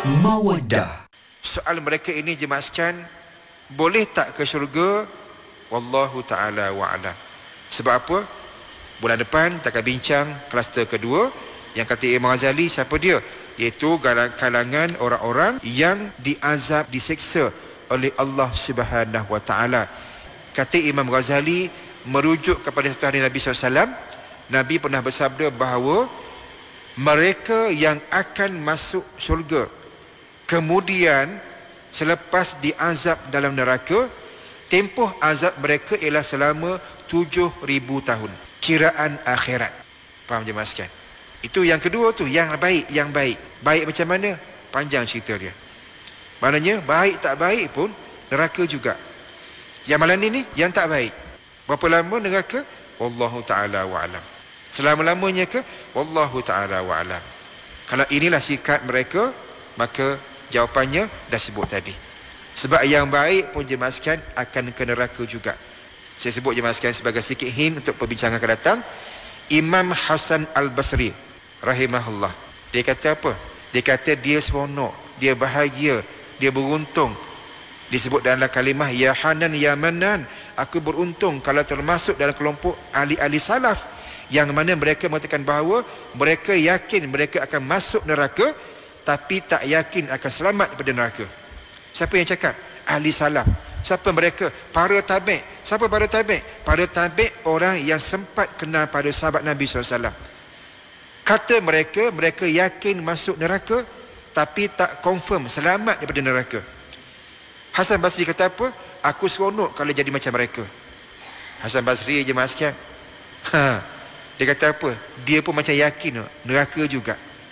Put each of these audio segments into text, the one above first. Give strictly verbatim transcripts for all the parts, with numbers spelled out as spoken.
Mawaddah. Soal mereka ini jemaah sekalian, boleh tak ke syurga? Wallahu ta'ala wa'alam. Sebab apa? Bulan depan kita akan bincang kluster kedua yang kata Imam Ghazali. Siapa dia? Iaitu kalangan orang-orang yang diazab, diseksa oleh Allah Subhanahu wa ta'ala. Kata Imam Ghazali merujuk kepada satu hadis Nabi sallallahu alaihi wasallam. Nabi pernah bersabda bahawa mereka yang akan masuk syurga kemudian selepas diazab dalam neraka, tempoh azab mereka ialah selama tujuh ribu tahun, kiraan akhirat. Faham jemaah sekalian? Itu yang kedua tu, yang baik, yang baik. Baik macam mana? Panjang cerita dia. Maknanya baik tak baik pun neraka juga. Yang malam ni yang tak baik, berapa lama neraka? Wallahu ta'ala wa'alam. Selama-lamanya ke? Wallahu ta'ala wa'alam. Kalau inilah sikap mereka, maka jawapannya dah sebut tadi. Sebab yang baik pun jemaah sekalian akan ke neraka juga. Saya sebut jemaah sekalian sebagai sedikit hint untuk perbincangan akan datang. Imam Hasan Al-Basri rahimahullah, dia kata apa? Dia kata dia seronok, dia bahagia, dia beruntung. Disebut dalam kalimah ya Hanan ya Manan, aku beruntung kalau termasuk dalam kelompok ahli-ahli salaf yang mana mereka mengatakan bahawa mereka yakin mereka akan masuk neraka tapi tak yakin akan selamat daripada neraka. Siapa yang cakap? Ahli salaf. Siapa mereka? Para tabi'. Siapa para tabi'? Para tabi' orang yang sempat kenal pada sahabat Nabi sallallahu alaihi wasallam. Kata mereka, mereka yakin masuk neraka tapi tak confirm selamat daripada neraka. Hasan Basri kata apa? Aku seronok kalau jadi macam mereka. Hasan Basri jemaah sekalian, ha, dia kata apa? Dia pun macam yakin neraka juga.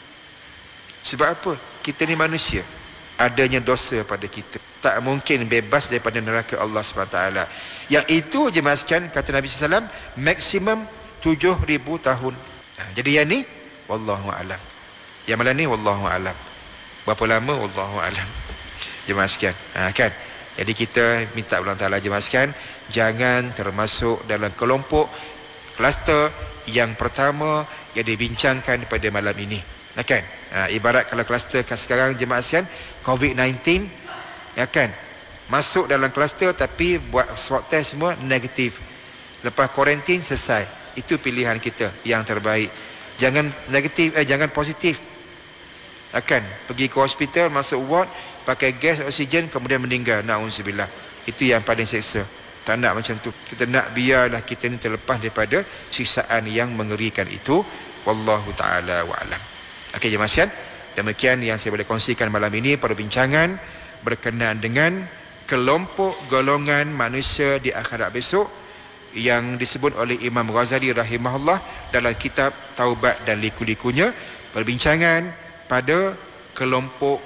Sebab apa? Kita ni manusia, adanya dosa pada kita, tak mungkin bebas daripada neraka Allah subhanahu wa taala. Yang itu jemaah sekalian, kata Nabi sallallahu alaihi wasallam, maksimum tujuh ribu tahun. Nah, jadi yang ni wallahu a'lam. Yang malam ni wallahu a'lam. Berapa lama wallahu a'lam. Jemaah sekalian, ha, kan? Jadi kita minta Allah Taala jemaah sekalian, jangan termasuk dalam kelompok kluster yang pertama yang dibincangkan pada malam ini. Ya kan? Ha, ibarat kalau kluster sekarang jemaah sekalian covid sembilan belas, ya kan? Masuk dalam kluster tapi buat swab test semua negatif. Lepas kuarantin selesai. Itu pilihan kita yang terbaik. Jangan negatif eh jangan positif. Akan pergi ke hospital, masuk ward, pakai gas oksigen kemudian meninggal. Na'udzubillah. Itu yang paling seksa. Tak nak macam tu. Kita nak biarlah kita ni terlepas daripada siksaan yang mengerikan itu. Wallahu ta'ala wa'alam. Okey jemaah sekalian, demikian yang saya boleh kongsikan malam ini, perbincangan berkenaan dengan kelompok golongan manusia di akhirat besok yang disebut oleh Imam Ghazali rahimahullah dalam kitab Taubat dan Liku-likunya. Perbincangan pada kelompok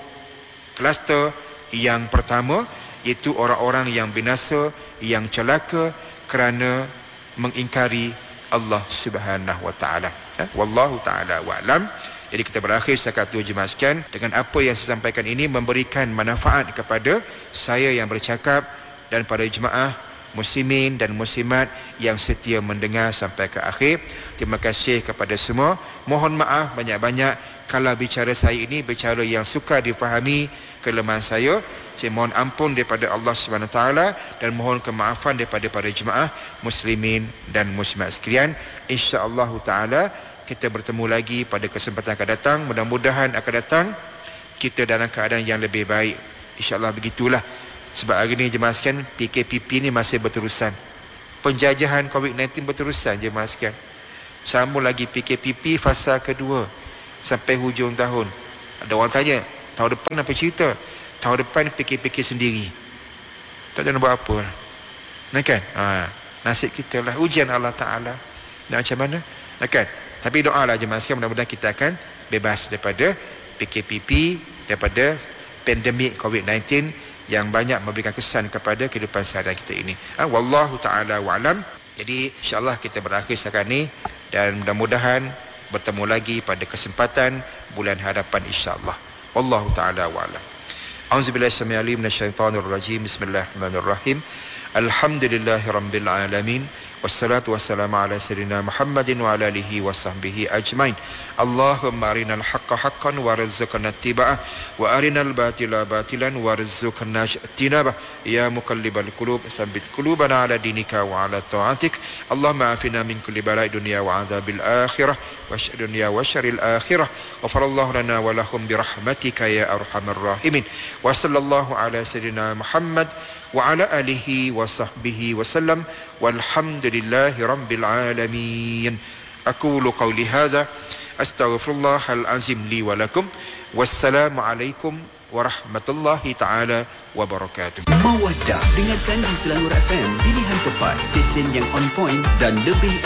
kluster yang pertama, iaitu orang-orang yang binasa, yang celaka kerana mengingkari Allah Subhanahu wa taala. Eh? Wallahu taala wa'lam. Jadi kita berakhir setakat itu jemaah sekalian. Dengan apa yang saya sampaikan ini memberikan manfaat kepada saya yang bercakap dan pada jemaah muslimin dan muslimat yang setia mendengar sampai ke akhir. Terima kasih kepada semua. Mohon maaf banyak-banyak kalau bicara saya ini bicara yang suka difahami kelemahan saya. Saya mohon ampun daripada Allah Subhanahu Wa Taala dan mohon kemaafan daripada para jemaah muslimin dan muslimat sekalian. Insya-Allah taala kita bertemu lagi pada kesempatan akan datang. Mudah-mudahan akan datang kita dalam keadaan yang lebih baik. Insya-Allah begitulah. Sebab hari ni jemaah sekalian, P K P P ni masih berterusan. Penjajahan covid sembilan belas berterusan jemaah sekalian. Sambung lagi P K P P fasa kedua sampai hujung tahun. Ada orang tanya, tahun depan apa cerita? Tahun depan P K P K sendiri. Tak tahu nak buat apa. Nah kan? Ha, nasib kita lah, ujian Allah Ta'ala. Nak macam mana? Nah kan? Tapi doalah jemaah sekalian, mudah-mudahan kita akan bebas daripada P K P P, daripada pandemik covid sembilan belas yang banyak memberikan kesan kepada kehidupan seharian kita ini. Ha, wallahu ta'ala wa'alam. Jadi insyaAllah kita berakhir setakat ni dan mudah-mudahan bertemu lagi pada kesempatan bulan hadapan insyaAllah. Wallahu ta'ala wa'alam. A'udzubillahi samii'al 'alim minasyaitonir rajim. Bismillahirrahmanirrahim. Alhamdulillahirabbil alamin Wassalatu wassalamu ala sayyidina Muhammadin wa ala alihi wa sahbihi ajmain. Allahumma arinal haqqa haqqan warzuqna ittiba'ah wa arinal batila batilan warzuqna ijtinabah. Ya muqallibal qulub tsabbit qulubana ala dinika wa ala ta'atik. Allahumma afina min kulli bala'i dunya wa adzabil akhirah wa syarril dunya wa syarril akhirah. Ghafarallahu lana wa lahum bi rahmatika ya arhamar rahimin. Wa sallallahu ala sayyidina Muhammad wa ala alihi wa sahbihi wa sallam walhamdulillahi rabbil alamin. Aqulu qawli hadza astaghfirullahal azim li wa lakum. Wassalamu alaikum warahmatullahi taala wabarakatuh. Mawaddah dengarkan di Selangor F M, pilihan tepat stesen yang on point dan lebih